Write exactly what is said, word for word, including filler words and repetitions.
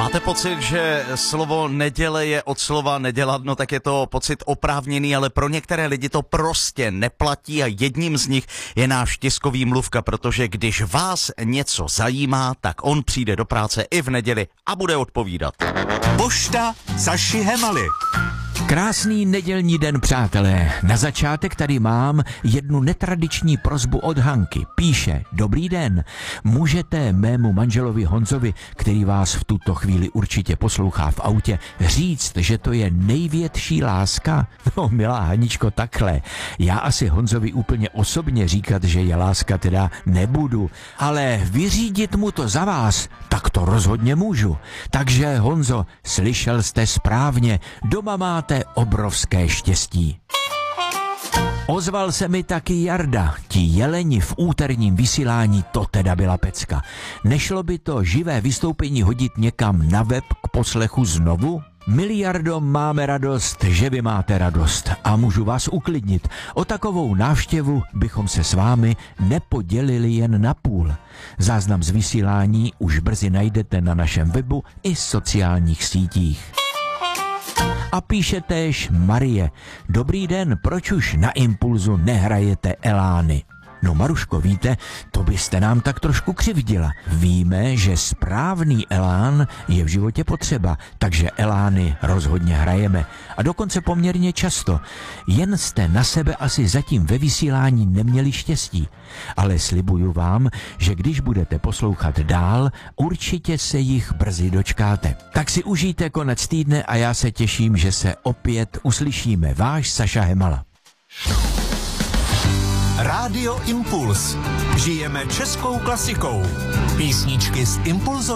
Máte pocit, že slovo neděle je od slova nedělat? No tak je to pocit oprávněný, ale pro některé lidi to prostě neplatí a jedním z nich je náš tiskový mluvka, protože když vás něco zajímá, tak on přijde do práce i v neděli a bude odpovídat. Pošta Saši Hemaly. Krásný nedělní den, přátelé. Na začátek tady mám jednu netradiční prosbu od Hanky. Píše: dobrý den, můžete mému manželovi Honzovi, který vás v tuto chvíli určitě poslouchá v autě, říct, že to je největší láska? No, milá Haničko, takhle. Já asi Honzovi úplně osobně říkat, že je láska, teda nebudu, ale vyřídit mu to za vás, tak to rozhodně můžu. Takže Honzo, slyšel jste správně, doma máte obrovské štěstí. Ozval se mi taky Jarda. Ti jeleni v úterním vysílání, to teda byla pecka. Nešlo by to živé vystoupení hodit někam na web k poslechu znovu? Milí Jardo, máme radost, že vy máte radost a můžu vás uklidnit. O takovou návštěvu bychom se s vámi nepodělili jen na půl. Záznam z vysílání už brzy najdete na našem webu i sociálních sítích. A píše též Marie: dobrý den, proč už na Impulzu nehrajete Elány? No Maruško, víte, to byste nám tak trošku křivdila. Víme, že správný elán je v životě potřeba, takže elány rozhodně hrajeme. A dokonce poměrně často. Jen jste na sebe asi zatím ve vysílání neměli štěstí. Ale slibuju vám, že když budete poslouchat dál, určitě se jich brzy dočkáte. Tak si užijte konec týdne a já se těším, že se opět uslyšíme. Váš Saša Hemala. Rádio Impuls. Žijeme českou klasikou. Písničky z Impulzu.